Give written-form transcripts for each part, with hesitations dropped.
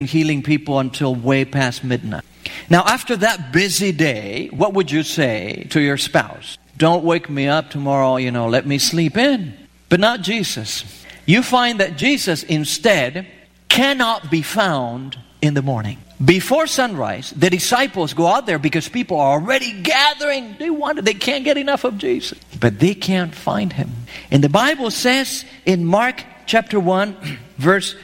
healing people until way past midnight. Now, after that busy day, what would you say to your spouse? Don't wake me up tomorrow, let me sleep in. But not Jesus. You find that Jesus instead cannot be found in the morning. Before sunrise, the disciples go out there because people are already gathering. They can't get enough of Jesus. But they can't find him. And the Bible says in Mark chapter 1, verse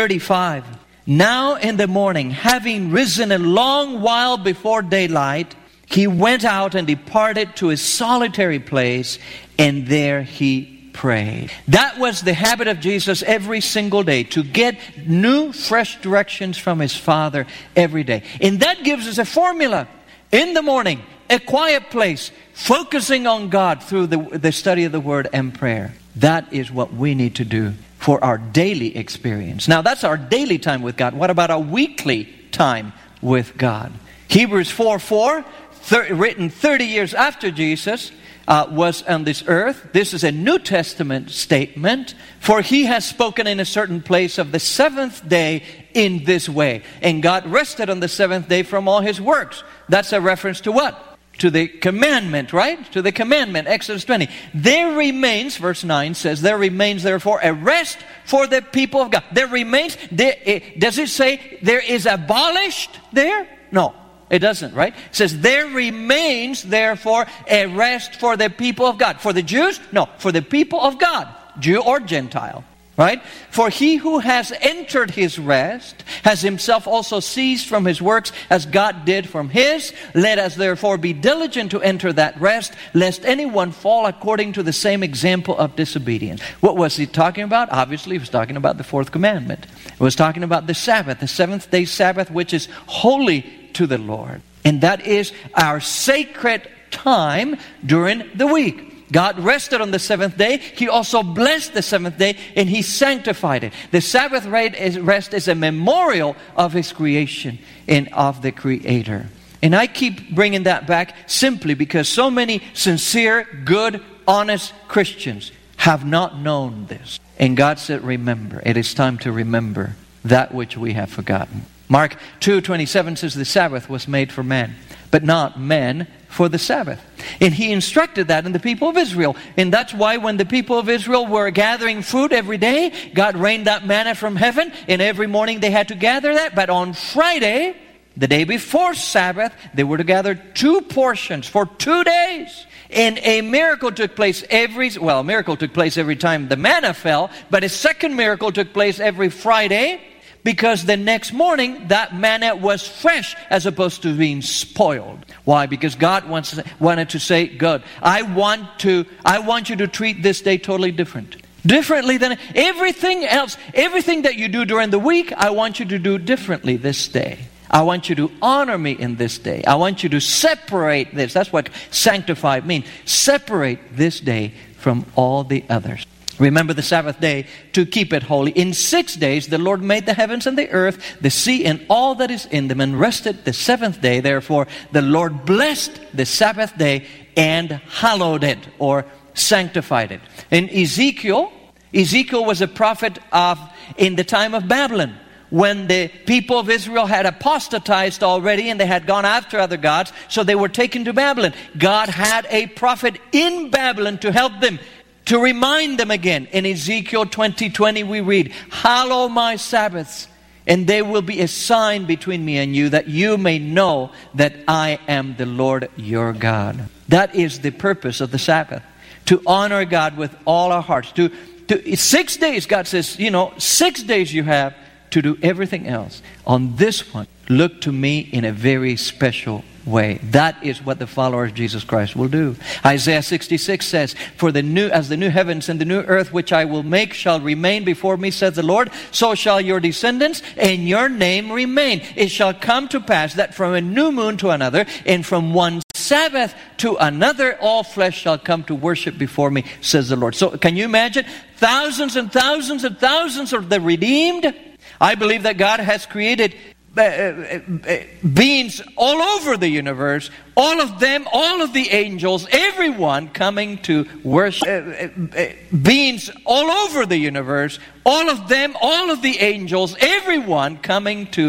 35, now in the morning, having risen a long while before daylight, he went out and departed to a solitary place, and there he prayed. That was the habit of Jesus every single day, to get new, fresh directions from his Father every day. And that gives us a formula. In the morning, a quiet place, focusing on God through the study of the Word and prayer. That is what we need to do for our daily experience. Now, that's our daily time with God. What about our weekly time with God? Hebrews 4:4, written 30 years after Jesus was on this earth. This is a New Testament statement. For he has spoken in a certain place of the seventh day in this way. And God rested on the seventh day from all his works. That's a reference to what? To the commandment, right? To the commandment, Exodus 20. There remains, verse 9 says, there remains therefore a rest for the people of God. There remains, does it say there is abolished there? No. It doesn't, right? It says, there remains, therefore, a rest for the people of God. For the Jews? No, for the people of God, Jew or Gentile, right? For he who has entered his rest has himself also ceased from his works as God did from his. Let us therefore be diligent to enter that rest, lest anyone fall according to the same example of disobedience. What was he talking about? Obviously, he was talking about the fourth commandment. He was talking about the Sabbath, the seventh day Sabbath, which is holy to the Lord. And that is our sacred time during the week. God rested on the seventh day. He also blessed the seventh day and he sanctified it. The Sabbath rest is a memorial of his creation and of the Creator. And I keep bringing that back simply because so many sincere, good, honest Christians have not known this. And God said, remember. It is time to remember that which we have forgotten. Mark 2:27 says the Sabbath was made for man, but not man for the Sabbath. And he instructed that in the people of Israel. And that's why when the people of Israel were gathering food every day, God rained that manna from heaven, and every morning they had to gather that. But on Friday, the day before Sabbath, they were to gather 2 portions for 2 days. And a miracle took place a miracle took place every time the manna fell, but a second miracle took place every Friday, because the next morning, that manna was fresh as opposed to being spoiled. Why? Because God wanted to say, good, I want you to treat this day totally differently than everything else. Everything that you do during the week, I want you to do differently this day. I want you to honor me in this day. I want you to separate this. That's what sanctified means. Separate this day from all the others. Remember the Sabbath day to keep it holy. In 6 days the Lord made the heavens and the earth, the sea and all that is in them, and rested the seventh day. Therefore the Lord blessed the Sabbath day and hallowed it, or sanctified it. In Ezekiel was a prophet in the time of Babylon, when the people of Israel had apostatized already and they had gone after other gods, so they were taken to Babylon. God had a prophet in Babylon to help them, to remind them again. In Ezekiel 20:20 we read, hallow my Sabbaths, and they will be a sign between me and you, that you may know that I am the Lord your God. That is the purpose of the Sabbath, to honor God with all our hearts. 6 days, God says, 6 days you have to do everything else. On this one, look to me in a very special way. That is what the followers of Jesus Christ will do. Isaiah 66 says, as the new heavens and the new earth which I will make shall remain before me, says the Lord, so shall your descendants and your name remain. It shall come to pass that from a new moon to another, and from one Sabbath to another, all flesh shall come to worship before me, says the Lord. So can you imagine? Thousands and thousands and thousands of the redeemed. I believe that God has created beings all over the universe, all of them, all of the angels, everyone coming to worship. Beings all over the universe, all of them, all of the angels, everyone coming to